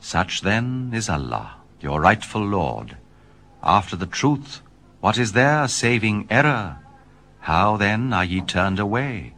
Such then is Allah, your rightful Lord. After the truth, what is there saving error? How then are ye turned away?